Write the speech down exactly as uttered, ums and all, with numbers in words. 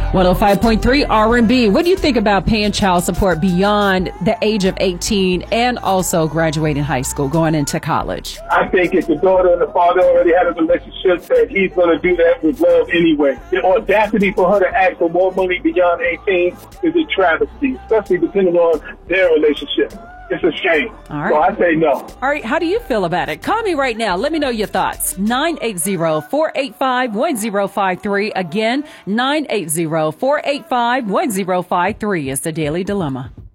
one oh five point three R and B. What do you think about paying child support beyond the age of eighteen and also graduating high school, going into college? I think if the daughter and the father already had a relationship, that he's going to do that with love anyway. The audacity for her to ask for more money beyond eighteen is a travesty, especially depending on their relationship. It's a shame. All right. So I say no. All right. How do you feel about it? Call me right now. Let me know your thoughts. nine eight zero, four eight five, one zero five three. Again, nine eight zero, four eight five, one zero five three is the Daily Dilemma.